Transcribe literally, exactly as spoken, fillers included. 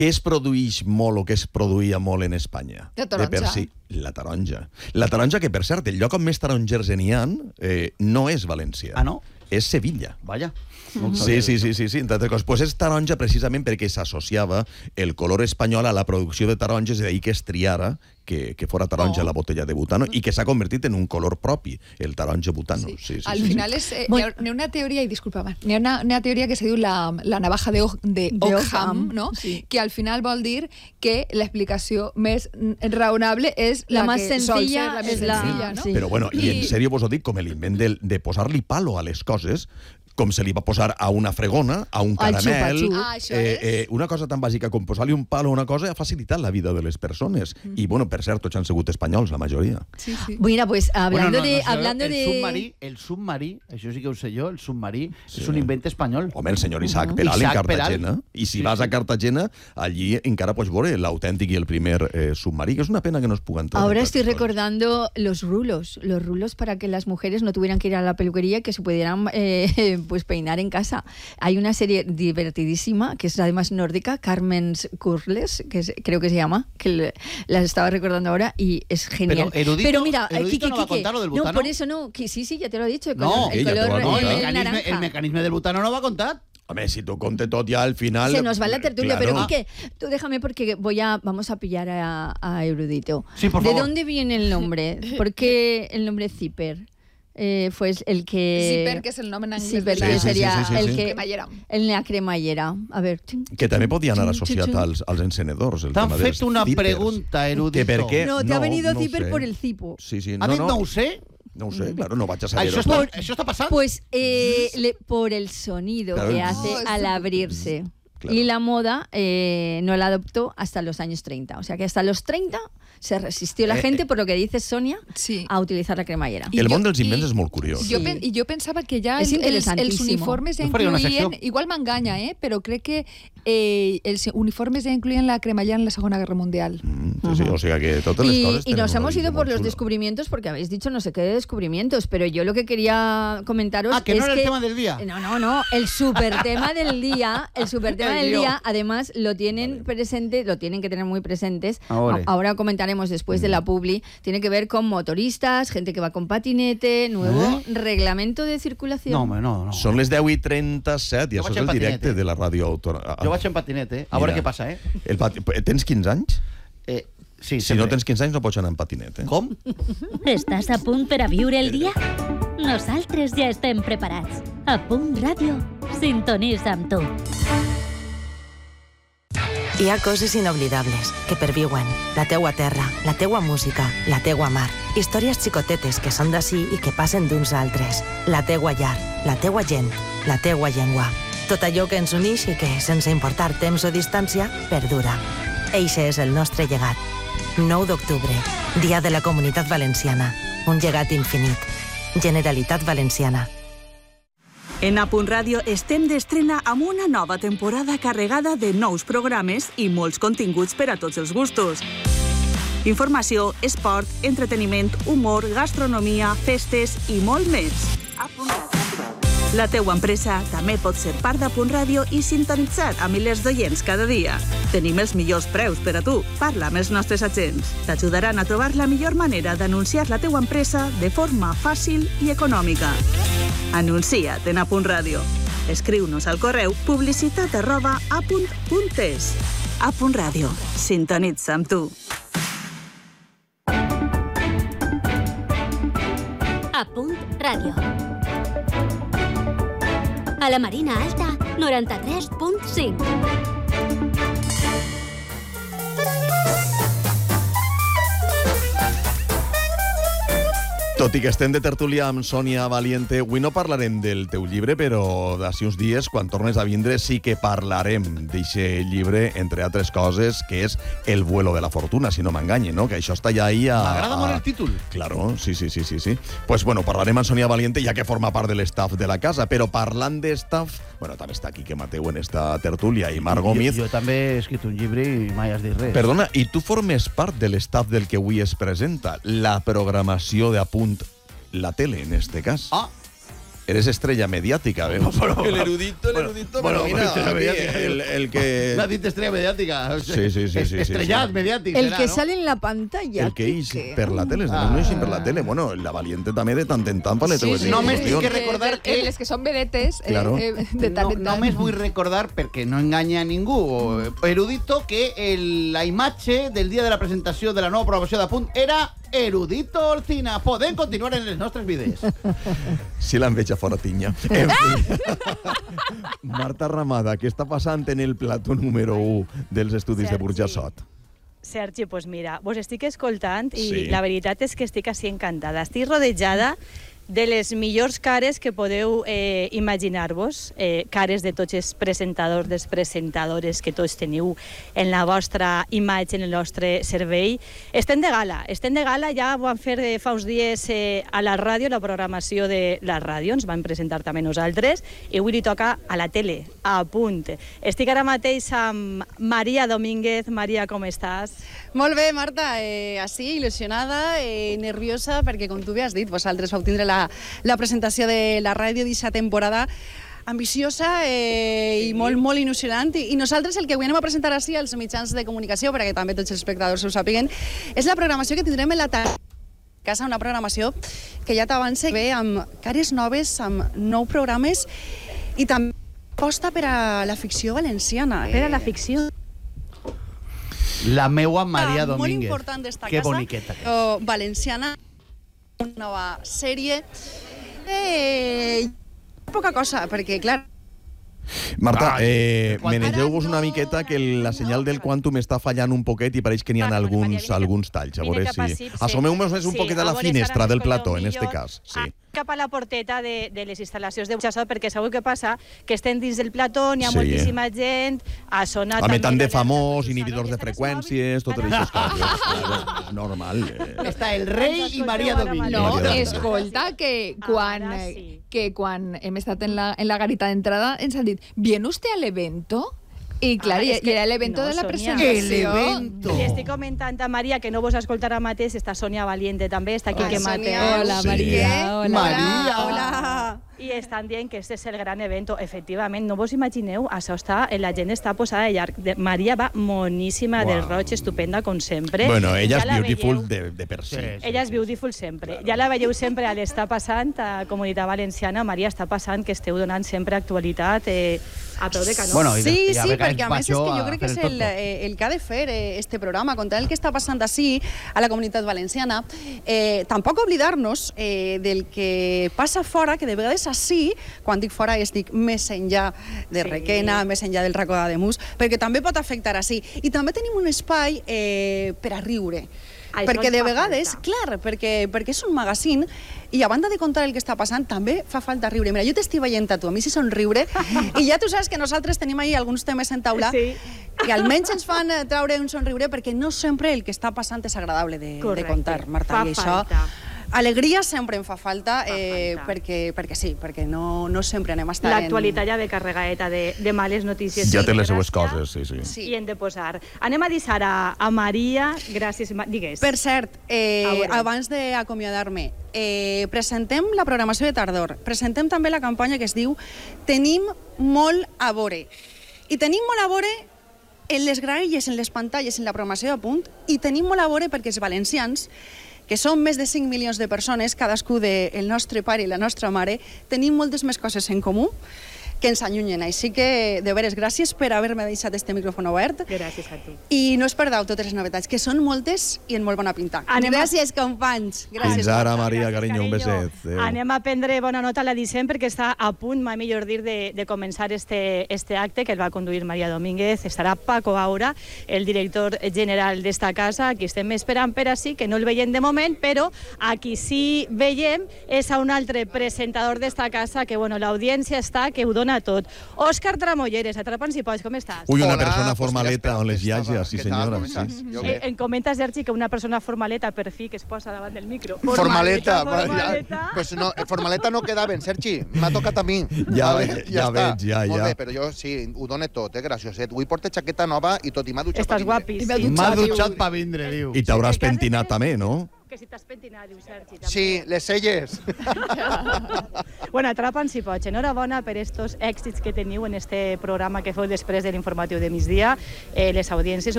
Què es produeix molt o què es produïa molt en Espanya? La taronja. De per si, la taronja. La taronja, que per cert, el lloc on més tarongers n'hi ha eh, no és València. Ah, no? És Sevilla. Vaja. Sí, sí, sí, sí, sí. Entre altres coses, pues és taronja precisament perquè s'associava el color espanyol a la producció de taronges i d'ahir que es triara que, que fora taronja oh. la botella de butano i que s'ha convertit en un color propi, el taronja butano. Sí. Sí, sí, Al sí, final sí. és, eh, bueno. Hi ha una teoria, i disculpa, hi ha una, una teoria que se diu la, la navaja de, de, de Ockham, no? Sí. Que al final vol dir que l'explicació més raonable és la, la que més senzilla, la més és la... senzilla, no? Sí. Però bueno, i, i en sèrio vos ho dic, com l'invent de, de posar-li palo a les coses, com se li va posar a una fregona, a un caramel... Ah, eh, eh, una cosa tan bàsica com posar-li un palo a una cosa ha facilitat la vida de les persones. Mm. I, bueno, per cert, tots han sigut espanyols, la majoria. Sí, sí. Mira, pues, hablando bueno, no, de... No, hablando el, de... submarí, el submarí, això sí que ho sé jo, el submarí sí. és un invent espanyol. Home, el senyor Isaac Peral uh -huh. en Cartagena. Peral. I si sí, vas sí. a Cartagena, allí encara pots veure l'autèntic i el primer eh, submarí, que és una pena que no es puguen trobar. Ahora estoy recordando los rulos, los rulos para que las mujeres no tuvieran que ir a la peluquería y que se pudieran eh, pues peinar en casa. Hay una serie divertidísima, que es además nórdica, Carmen's Curls, que es, creo que se llama, que le, la estaba recordando ahora y es genial. Pero, erudito, Pero mira, erudito Kike, no va a Kike, contar lo del butano. No, por eso no, que sí, sí, ya te lo he dicho. El no, color, el, ella color, te va a no, el, contar. el mecanisme, naranja. el mecanisme del butano no va a contar. Home, si tu conte tot ja al final... Se nos va la tertulia, claro. pero Quique, tú déjame porque voy a, vamos a pillar a, a Erudito. Sí, por ¿De favor. dónde viene el nombre? ¿Por qué el nombre Zipper? Eh, fue el que... Zipper, que és el nom en anglès. Zipper, de la- que sí, seria sí, sí, sí, el sí. que... Cremallera. En la cremallera. A ver... Que també podia anar associat als, als encenedors. El T'han tema dels fet una zippers. pregunta, erudito. Que per què? No, te ha venido no Zipper sé. por el cipo. Sí, sí. Ha No, dit no, no ho sé? no ho sé, claro, no vaig a Ah, saber. això, està, això està passant? Pues eh, le- por el sonido Claro. que hace Oh, al sí. abrirse. Claro. Y la moda eh, no la adoptó hasta los años treinta. O sea que hasta los treinta se resistió la Eh, gente, eh. por lo que dice Sonia, Sí. a utilizar la cremallera. I El jo- món dels invents i- és molt curiós. Jo Sí. pen, I jo pensava que ja És els, els, els interessantíssim. uniformes ja Jo faria una incluïen... secció. Igual m'enganya, eh? Però crec que eh, els uniformes ja incluïen la cremallera en la Segona Guerra Mundial. Mm, sí, sí, o sea que totes les Y, coses y tenen nos un hemos origen ido por molt los xulo. descubrimientos porque habéis dicho no sé qué descubrimientos, pero yo lo que quería comentaros Ah, que es no era el que... tema del día. No, no, no, el super tema del día, el super tema El del lío. día, además lo tienen presente, lo tienen que tener muy presentes. Ahora. A- Ahora comentaremos después de la publi, tiene que ver con motoristas, gente que va con patinete, nuevo reglamento de circulación. No, home, no, no. Són les deu i trenta-set i Jo això vaig és el en directe patinet, eh? de la ràdio autònoma. Jo vaig en patinet, eh? A veure què passa, eh? El pati... Tens quinze anys? eh sí, Si no tens quinze anys no pots anar en patinet, eh? Com? Estàs a punt per a viure el dia? Nosaltres ja estem preparats. A Punt Ràdio, sintonitza amb tu. Hi ha coses inoblidables que perviuen. La teua terra, la teua música, la teua mar. Històries xicotetes que són d'ací i que passen d'uns a altres. La teua llar, la teua gent, la teua llengua. Tot allò que ens uneix i que, sense importar temps o distància, perdura. Eixe és el nostre llegat. nou d'octubre, Dia de la Comunitat Valenciana. Un llegat infinit. Generalitat Valenciana. En A Punt Ràdio estem d'estrena amb una nova temporada carregada de nous programes i molts continguts per a tots els gustos. Informació, esport, entreteniment, humor, gastronomia, festes i molt més. A Punt Ràdio. La teua empresa també pot ser part d'A Punt Ràdio i sintonitzar a milers d'oients cada dia. Tenim els millors preus per a tu. Parla amb els nostres agents. T'ajudaran a trobar la millor manera d'anunciar la teua empresa de forma fàcil i econòmica. Anuncia't en A Punt Ràdio. Escriu-nos al correu publicitat arroba apunt punt es. A Punt Ràdio. Sintonitza amb tu. A Punt Ràdio. A la Marina Alta, noranta-tres punt cinc. Tot i que estem de tertúlia amb Sònia Valiente, avui no parlarem del teu llibre, però d'ací uns dies, quan tornes a vindre, sí que parlarem d'eixe llibre, entre altres coses, que és El vuelo de la fortuna, si no m'enganye, no? Que això està ja ahí a... M'agrada molt el títol. Claro, sí, sí, sí, sí, sí. Pues bueno, parlarem amb Sònia Valiente, ja que forma part de l'estaf de la casa, però parlant d'estaf, bueno, també està Quique Mateu en esta tertúlia i Marc Gómez. Jo, jo també he escrit un llibre i mai has dit res. Perdona, i tu formes part de l'estaf del que avui es presenta, la programació de A Punt, la tele, en este cas. Ah, eres estrella mediática, vemos. El erudito, el erudito, bueno, pero mira, bueno, mediática. el, el que... Una dita estrella mediática. Sí, sí, sí. sí, Estrellat sí. mediàtic. El serà, que no? sale en la pantalla. El que ix que- per la tele, Ah. no ix per la tele. Bueno, la valiente també de tant en tant per la Sí, televisió. sí. Només Qüestió. tinc que recordar Eh, que- Les que són vedetes, eh, Claro. eh, de tant No, en tant. només vull recordar, perquè no enganya a ningú, erudito, que el, la imatge del dia de la presentació de la nova programació de Punt era Erudito Olcina. Podem continuar en les nostres vides. Si l'enveja fora tinya. En fi. Marta Ramada, què està passant en el plató número u dels estudis de Sergi. Burjassot? Sergi, doncs mira, vos estic escoltant i Sí. la veritat és que estic així encantada. Estic rodejada de les millors cares que podeu eh, imaginar-vos, eh, cares de tots els presentadors, les presentadores que tots teniu en la vostra imatge, en el vostre cervell. Estem de gala, estem de gala, ja ho vam fer eh, fa uns dies eh, a la ràdio, la programació de la ràdio, ens vam presentar també nosaltres, i avui li toca a la tele, a Punt. Estic ara mateix amb Maria Domínguez. Maria, com estàs? Molt bé, Marta, eh, així, il·lusionada, eh, nerviosa, perquè com tu bé has dit, vosaltres vau tindre la, la presentació de la ràdio d'aquesta temporada ambiciosa eh, sí. i molt, molt il·lusionant. I, I nosaltres el que avui anem a presentar així als mitjans de comunicació, perquè també tots els espectadors ho sàpiguen, és la programació que tindrem en la tarda. Casa, una programació que ja t'avance bé amb cares noves, amb nou programes i també aposta per a la ficció valenciana. Per a la ficció. La meua Maria Ah, molt Domínguez. important d'esta Que casa. boniqueta que és. Oh, valenciana, una nova sèrie. Eh, poca cosa, perquè, clar, Marta, Ai, eh, el quantum. manegeu-vos Ara una no, miqueta que no, la senyal del no. quantum està fallant un poquet i pareix que n'hi ha Vale, vale, alguns, Maria, vine alguns cap- talls. A vine veure cap si... ací, sí. Assomeu-nos més un Sí, poquet a la veure si finestra ara del m'escolteu plató, en este millor. cas. Sí. Ah, cap a la porteta de, de les instal·lacions de Burjassot, perquè sabeu què passa? Que estem dins del plató, n'hi ha Sí. moltíssima gent, ha sonat... Home, també tant de l'alerta famós, pulsar, inhibidors no? de I estan els freqüències, mòbils. totes Ah, aquestes no. coses. Claro, és normal. Eh. Està el rei i Maria Domínguez. No, Maria Domínguez. escolta, que quan, Ara eh, sí. que quan hem estat en la, en la garita d'entrada ens han dit, ¿viene usted al evento? I clar, Ah, i, és que- i era l'evento no, de la Sonia. presentació. El evento. Li estic comentant a Maria, que no vos escoltarà mateix, està Sònia Valiente també, està Quique Hola, Mateu. Sonia. Hola, Sí. Maria. Hola. Maria. Hola. I estan dient que este és el gran evento. Efectivament, no vos imagineu, això està, la gent està posada de llarg. De- Maria va moníssima, Uau. del roig, estupenda, com sempre. Bueno, ella Ja és la beautiful veieu. de, de per si. Sí. Ella és beautiful sempre. Ja la veieu sempre a l'Està Passant, a Comunitat Valenciana. Maria, està passant que esteu donant sempre actualitat eh, a peu de canó. Bueno, i de- Sí, i a sí, vegades perquè a més és vaig que jo jo a crec que fer és el el, tonto. eh, el que ha de fer eh, este programa, contar el que està passant així a la comunitat valenciana. Eh, tampoc oblidar-nos eh, del que passa fora, que de vegades així, quan dic fora estic més enllà de Sí. Requena, més enllà del racó d'Ademús, perquè també pot afectar així. I també tenim un espai eh, per a riure. Això perquè ens de fa vegades, falta. clar, perquè, perquè és un magazín i a banda de contar el que està passant també fa falta riure. Mira, jo t'estic veient a tu, a mi sí somriure i ja tu saps que nosaltres tenim ahí alguns temes en taula Sí. que almenys ens fan eh, traure un somriure perquè no sempre el que està passant és agradable de, de Correcte. contar, Marta. Fa I això, falta. alegria sempre em fa falta, Fa eh, falta. perquè, perquè sí, perquè no, no sempre anem a estar L'actualitat ja ve carregadeta de, de males notícies. Ja Sí, té les gràcies. seues coses, sí, sí. en... Sí. I hem de posar. Anem a deixar a, a Maria. Gràcies, Ma... digues. Per cert, A eh, veure. abans d'acomiadar-me, eh, presentem la programació de tardor, presentem també la campanya que es diu Tenim molt a veure. I tenim molt a veure en les graelles, en les pantalles, en la programació de Punt, i tenim molt a veure perquè els valencians, que som més de cinc milions de persones, cadascú del nostre pare i la nostra mare, tenim moltes més coses en comú que ens allunyen. Així que, de veres, gràcies per haver-me deixat este micròfon obert. Gràcies a tu. I no us perdeu totes les novetats, que són moltes i en molt bona pinta. Anem a- Gràcies, companys. Gràcies. Fins ara, Marta, Maria, gràcies, carinyo, un carinyo. beset. Adéu. Anem a prendre bona nota a la Dissent perquè està a punt, mai millor dir, de, de començar este, este acte que el va conduir Maria Domínguez. Estarà Paco Aura, el director general d'esta casa. Aquí estem esperant per així, que no el veiem de moment, però a qui sí veiem és a un altre presentador d'esta casa que, bueno, l'audiència està, que ho dona tot. Òscar Tramolleres, atrapa'ns si pots, com estàs? Ui, una Hola, persona pues formaleta mira, on les estava- llages, sí què tal, senyora. com Sí. estàs? Jo Eh, bé. em comenta, Sergi, que una persona formaleta per fi que es posa davant del micro. Formaleta, va, formaleta. ja, pues no, eh, formaleta no queda ben, Sergi. M'ha tocat a mi. Ja Vale, ve- ja està. veig, ja, Molt ja. bé, però jo sí, ho done tot, eh, gracioset. Avui porto xaqueta nova i tot i m'ha dutxat. Estàs per vindre. guapíssim. M'ha dutxat pa vindre, diu. I t'hauràs Sí, que has de pentinat fer- també, no? Que si t'has pentinat, diu Sergi. També. Sí, les celles. Bueno, atrapa'n si pots. Enhorabona per estos èxits que teniu en este programa que feu després de l'informatiu de migdia. Eh, les audiències